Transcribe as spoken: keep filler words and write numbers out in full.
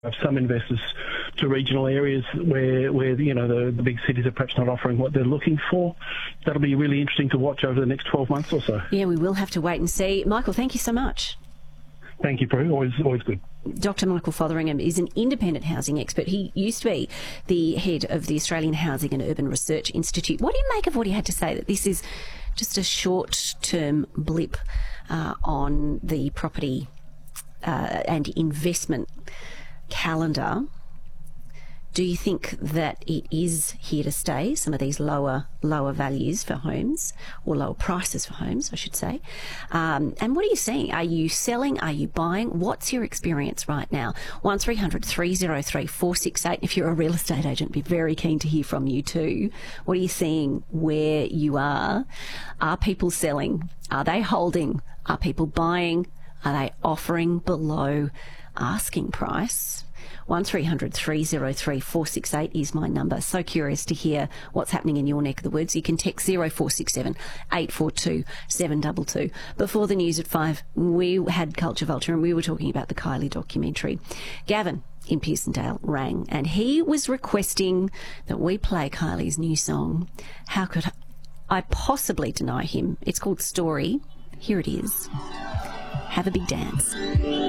Of some investors to regional areas where, where you know, the, the big cities are perhaps not offering what they're looking for. That'll be really interesting to watch over the next twelve months or so. Yeah, we will have to wait and see. Michael, thank you so much. Thank you, Prue. Always, always good. Doctor Michael Fotheringham is an independent housing expert. He used to be the head of the Australian Housing and Urban Research Institute. What do you make of what he had to say, that this is just a short-term blip uh, on the property uh, and investment calendar? Do you think that it is here to stay, some of these lower lower values for homes, or lower prices for homes, I should say? Um, and what are you seeing? Are you selling? Are you buying? What's your experience right now? one three hundred three oh three four six eight. If you're a real estate agent, be very keen to hear from you too. What are you seeing where you are? Are people selling? Are they holding? Are people buying? Are they offering below asking price? one three hundred three oh three four six eight is my number. So curious to hear what's happening in your neck of the woods. You can text zero four six seven eight four two seven two two. Before the news at five, we had Culture Vulture and we were talking about the Kylie documentary. Gavin in Pearsondale rang and he was requesting that we play Kylie's new song. How could I possibly deny him? It's called Story. Here it is. Have a big dance.